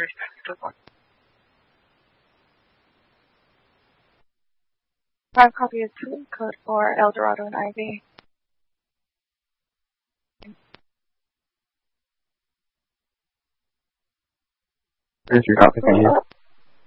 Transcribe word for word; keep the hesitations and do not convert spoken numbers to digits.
Five copies code for Eldorado and Ivy. Here's your copy, thank you.